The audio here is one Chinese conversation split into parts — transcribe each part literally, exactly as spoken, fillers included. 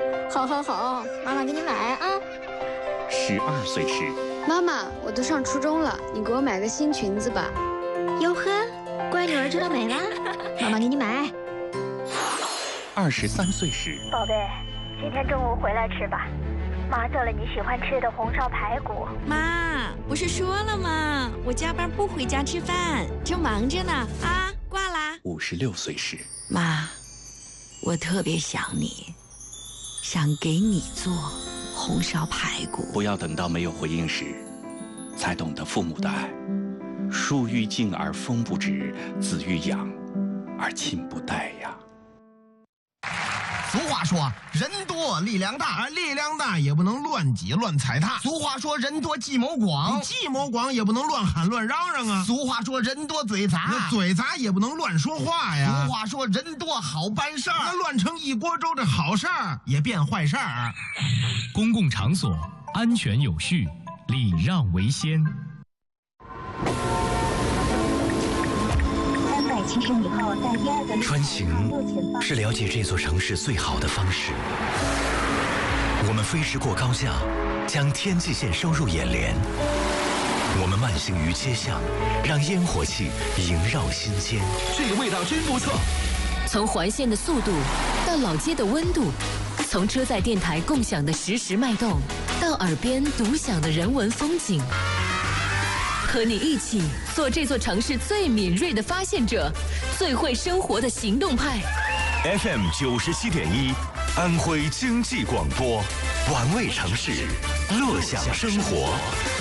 好好好，妈妈给你买啊。 十二岁时， 妈妈，我都上初中了，你给我买个新裙子吧。 哟呵，乖女儿知道美了，妈妈给你买。 二十三岁时， 宝贝，今天中午回来吃吧，妈做了你喜欢吃的红烧排骨。 妈，不是说了吗？我加班不回家吃饭，正忙着呢。啊，挂啦。 五十六岁时， 妈，我特别想你，想给你做红烧排骨。 不要等到没有回应时，才懂得父母的爱。树欲静而风不止，子欲养而亲不待呀。 俗话说，人多力量大， 力量大也不能乱挤乱踩踏。 俗话说，人多计谋广， 计谋广也不能乱喊乱嚷嚷啊。 俗话说，人多嘴杂， 那嘴杂也不能乱说话呀。 俗话说，人多好办事儿， 那乱成一锅粥，这好事儿也变坏事儿。 公共场所安全有序，礼让为先。 穿行是了解这座城市最好的方式。我们飞驰过高架，将天际线收入眼帘；我们慢行于街巷，让烟火气萦绕心间。 这个味道真不错。 从环线的速度到老街的温度，从车载电台共享的实时脉动，到耳边独享的人文风景。和你一起做这座城市最敏锐的发现者，最会生活的行动派。 F M 九十七点一，安徽经济广播，玩味城市，乐享生活。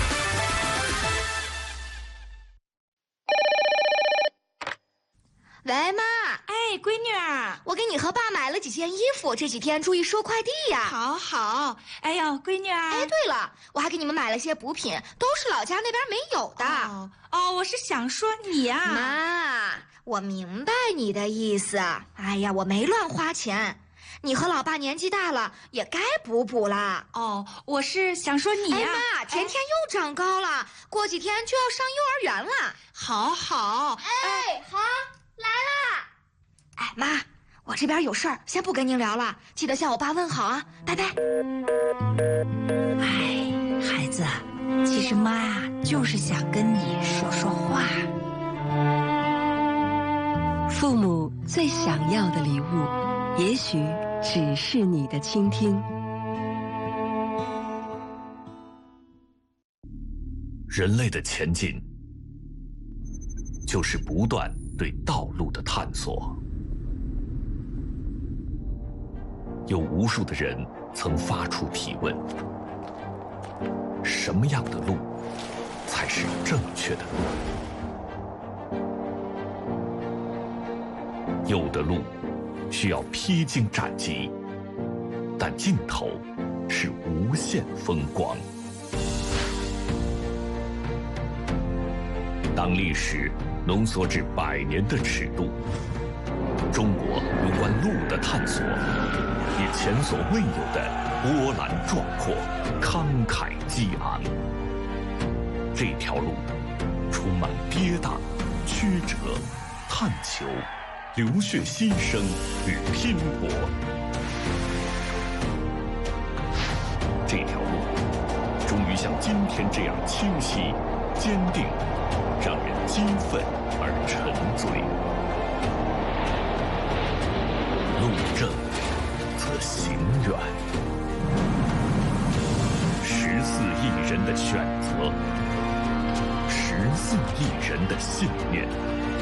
喂，妈。 哎，闺女儿， 我给你和爸买了几件衣服，这几天注意收快递呀。 好好。哎呦，闺女儿。 哎，对了，我还给你们买了些补品，都是老家那边没有的。 哦，哦我是想说你呀。 妈，我明白你的意思。哎呀，我没乱花钱。你和老爸年纪大了，也该补补了。 哦，我是想说你呀。 哎妈，甜甜又长高了，哎、过几天就要上幼儿园了。 好好。 哎，好，来啦。哎，妈，我这边有事儿，先不跟您聊了，记得向我爸问好啊，拜拜。 哎，孩子，其实妈呀，就是想跟你说说话。 父母最想要的礼物，也许只是你的倾听。 人类的前进，就是不断对道路的探索。有无数的人曾发出提问：什么样的路才是正确的路？有的路需要披荆斩棘，但尽头是无限风光。当历史浓缩至百年的尺度，中国有关路的探索也前所未有的波澜壮阔、慷慨激昂。这条路充满跌宕、曲折、探求、流血牺牲与拼搏。这条路终于像今天这样清晰、坚定，让人激愤而沉醉。路正则行远。十四亿人的选择，十四亿人的信念，